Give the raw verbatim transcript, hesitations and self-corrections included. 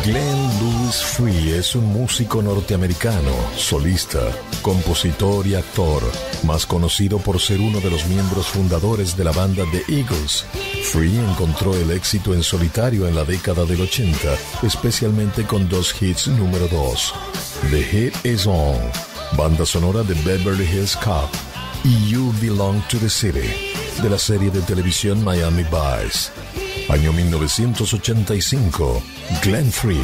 Glenn Louis Free es un músico norteamericano, solista, compositor y actor, más conocido por ser uno de los miembros fundadores de la banda The Eagles. Free encontró el éxito en solitario en la década del ochenta, especialmente con dos hits número dos, The Hit Is On, banda sonora de Beverly Hills Cop, y You Belong to the City, de la serie de televisión Miami Vice. Año mil novecientos ochenta y cinco, Glenn Free